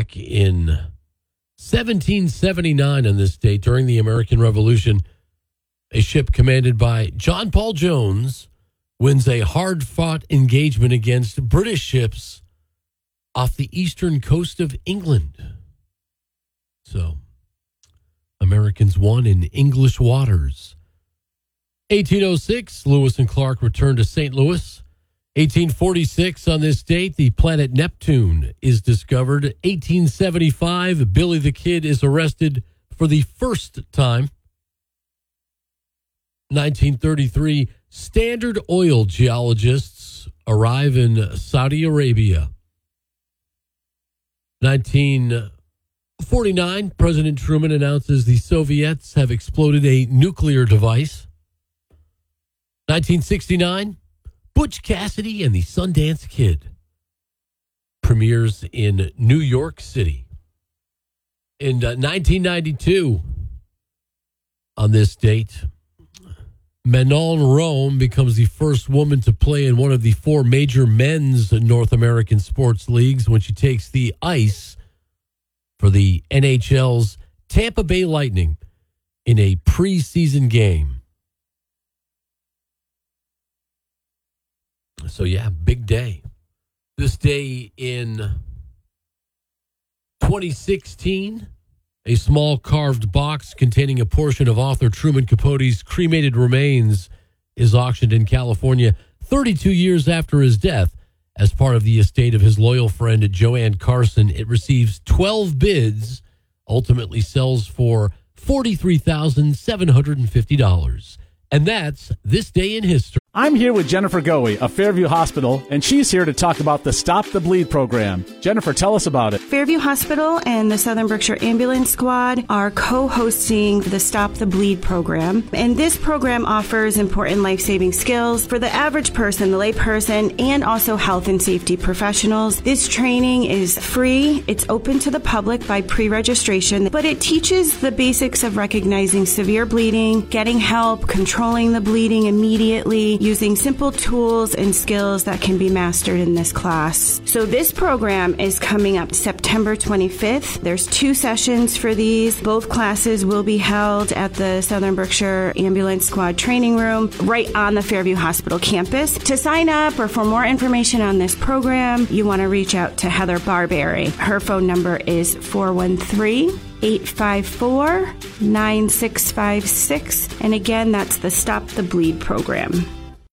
back in 1779 on this date, during the American Revolution, a ship commanded by John Paul Jones wins a hard-fought engagement against British ships off the eastern coast of England. So, Americans won in English waters. 1806, Lewis and Clark returned to St. Louis. 1846, on this date, the planet Neptune is discovered. 1875, Billy the Kid is arrested for the first time. 1933, Standard Oil geologists arrive in Saudi Arabia. 1949, President Truman announces the Soviets have exploded a nuclear device. 1969, Butch Cassidy and the Sundance Kid premieres in New York City. In 1992, on this date, Manon Rome becomes the first woman to play in one of the four major men's North American sports leagues when she takes the ice for the NHL's Tampa Bay Lightning in a preseason game. So, yeah, big day. This day in 2016, a small carved box containing a portion of author Truman Capote's cremated remains is auctioned in California 32 years after his death. As part of the estate of his loyal friend Joanne Carson, it receives 12 bids, ultimately sells for $43,750. And that's this day in history. I'm here with Jennifer Goey of Fairview Hospital, and she's here to talk about the Stop the Bleed program. Jennifer, tell us about it. Fairview Hospital and the Southern Berkshire Ambulance Squad are co-hosting the Stop the Bleed program. And this program offers important life-saving skills for the average person, the lay person, and also health and safety professionals. This training is free. It's open to the public by pre-registration, but it teaches the basics of recognizing severe bleeding, getting help, controlling the bleeding immediately, using simple tools and skills that can be mastered in this class. So this program is coming up September 25th. There's 2 sessions for these. Both classes will be held at the Southern Berkshire Ambulance Squad training room right on the Fairview Hospital campus. To sign up or for more information on this program, you want to reach out to Heather Barberry. Her phone number is 413-854-9656. And again, that's the Stop the Bleed program.